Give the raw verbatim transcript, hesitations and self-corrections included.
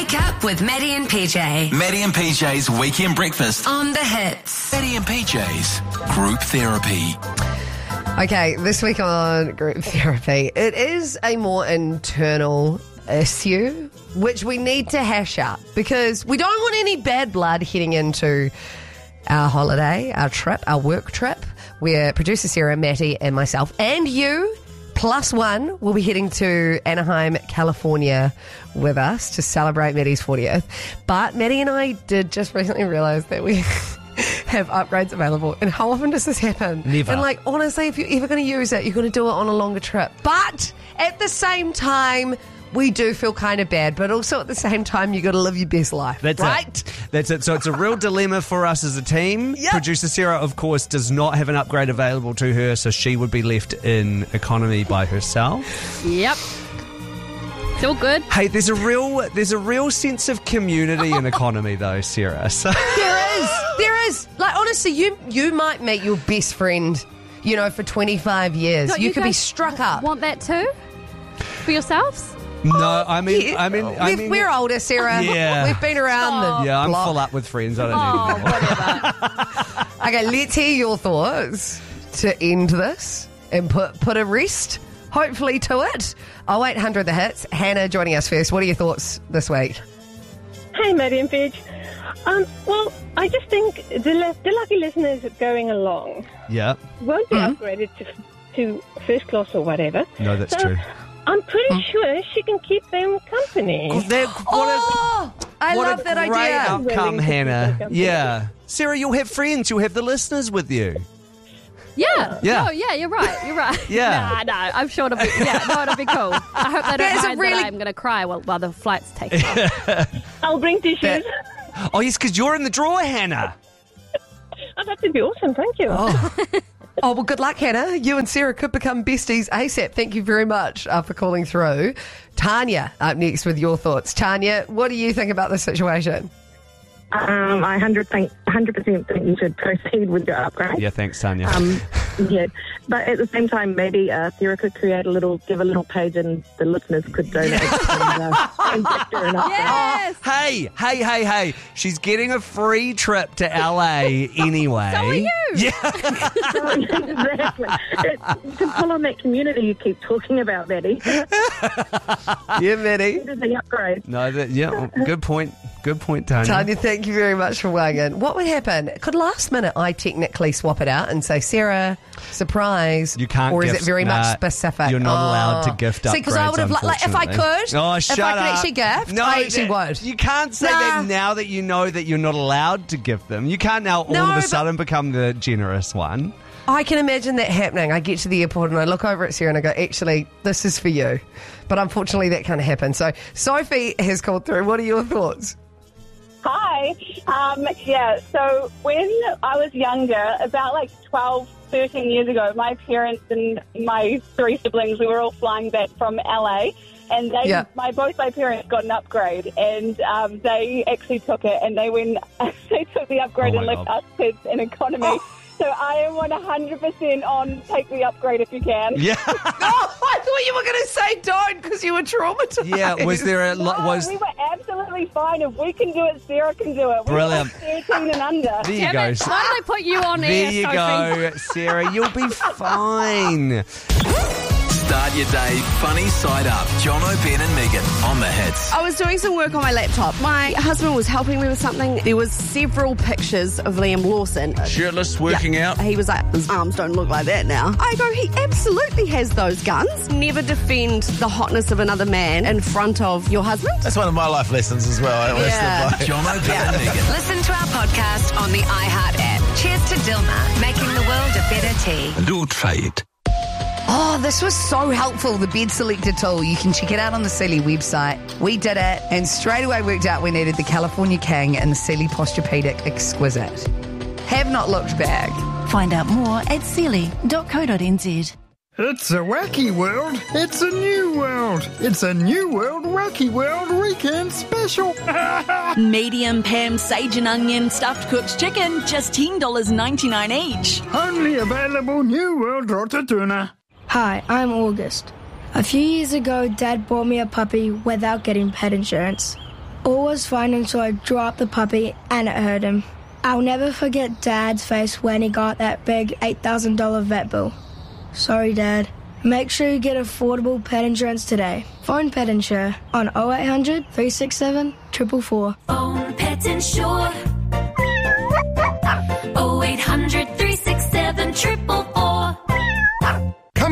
Wake up with Maddie and P J. Maddie and P J's Weekend Breakfast. On the Hits. Maddie and P J's Group Therapy. Okay, this week on Group Therapy, it is a more internal issue, which we need to hash out because we don't want any bad blood heading into our holiday, our trip, our work trip, where producer Sarah, Matty and myself and you, plus one, will be heading to Anaheim, California with us to celebrate Maddie's fortieth. But Maddie and I did just recently realise that we have upgrades available. And how often does this happen? Never. And like, honestly, if you're ever going to use it, you're going to do it on a longer trip. But at the same time, we do feel kind of bad, but also at the same time, you got to live your best life. That's right? it. That's it. So it's a real dilemma for us as a team. Yep. Producer Sarah, of course, does not have an upgrade available to her, so she would be left in economy by herself. Yep. It's all good. Hey, there's a real there's a real sense of community in economy, though, Sarah. So There is. There is. Like, honestly, you you might meet your best friend, you know, for twenty-five years. Don't you, you could be guys struck up. Want that too? For yourselves? no, I mean, Yeah. I mean, I We've, mean, we're older, Sarah. Yeah. We've been around the yeah, I'm block. full up with friends. I don't Oh, need anymore. whatever. Okay, let's hear your thoughts to end this and put put a rest, hopefully, to it. oh eight hundred The Hits. Hannah joining us first. What are your thoughts this week? Hey, Maddie and Paige. Um, well, I just think the, le- the lucky listeners going along Yeah, won't be upgraded to, to first class or whatever. no, that's So true. I'm pretty sure she can keep them company. That- what a- Oh, I what love a that great idea. outcome, Willing to Hannah. keep her company. Yeah, Sarah, you'll have friends. You'll have the listeners with you. Yeah. Yeah. Oh, yeah, you're right. You're right. Yeah. Nah, no, I'm sure it'll be, yeah, no, it'll be cool. I hope they That is don't a mind really- that I'm going to cry while, while the flight's taking off. I'll bring tissues. Oh, yes, because you're in the drawer, Hannah. Oh, that would be awesome. Thank you. Oh. oh, well, good luck, Hannah. You and Sarah could become besties ASAP. Thank you very much uh, for calling through. Tanya up next with your thoughts. Tanya, what do you think about this situation? Um, I one hundred percent think you should proceed with your upgrade. Yeah, thanks, Tanya. Um, yeah, but at the same time, maybe uh, Sarah could create a little, give a little page, and the listeners could donate and, uh, and get her an upgrade. Yes. Hey, hey, hey, hey. She's getting a free trip to L A anyway. So are you. Yeah. Exactly. It, to pull on that community you keep talking about, Maddie. Yeah, Maddie. It is the upgrade. No, that, yeah, good point. Good point, Tanya. Tanya, thank you very much for weighing in. What would happen? Could last minute I technically swap it out and say, Sarah, surprise? You can't Or is gift- it very nah, much specific? You're not allowed to Oh. gift See, because I upgrades, would have, li- like, if I unfortunately. could, Oh, if shut I could up. actually gift, no, I actually that- would. You can't say Nah. that now that you know that you're not allowed to gift them. You can't now all No, of a but- sudden become the generous one. I can imagine that happening. I get to the airport and I look over at Sarah and I go, actually, this is for you. But unfortunately, that can't happen. So Sophie has called through. What are your thoughts? Hi. Um, yeah, so when I was younger, about like twelve, thirteen years ago, my parents and my three siblings, we were all flying back from L A. And they, Yeah. my both my parents got an upgrade, and um, they actually took it, and they went, they took the upgrade Oh and my left God. us kids in economy. So I am one hundred percent on take the upgrade if you can. Yeah. Oh, I thought you were going to say don't because you were traumatized. Yeah, was there a lo- No, was we were absolutely fine. If we can do it, Sarah can do it. We Brilliant. Were thirteen and under. There you Damn go. it. Why did they put you on There air, you Sophie? go, Sarah. You'll be fine. Start your day funny side up. John O'Brien and Megan on the Hits. I was doing some work on my laptop. My husband was helping me with something. There was several pictures of Liam Lawson. Shirtless, working out. He was like, his arms don't look like that now. I go, he absolutely has those guns. Never defend the hotness of another man in front of your husband. That's one of my life lessons as well. I always Yeah. live by. John O'Brien and Megan. Listen to our podcast on the iHeart app. Cheers to Dilma, making the world a better tea. Do try it. Oh, this was so helpful, the bed selector tool. You can check it out on the Sealy website. We did it and straight away worked out we needed the California King and the Sealy Posturepedic Exquisite. Have not looked back. Find out more at sealy dot co dot n z. It's a wacky world. It's a new world. It's a new world wacky world weekend special. Medium Pam sage and onion stuffed cooked chicken, just ten dollars ninety-nine each. Only available new world rota tuna. Hi, I'm August. A few years ago, Dad bought me a puppy without getting pet insurance. All was fine until I dropped the puppy and it hurt him. I'll never forget Dad's face when he got that big eight thousand dollars vet bill. Sorry, Dad. Make sure you get affordable pet insurance today. Phone Pet Insure on oh eight hundred, three six seven, four four four. Phone Pet Insure. oh eight hundred, three six seven, four four four.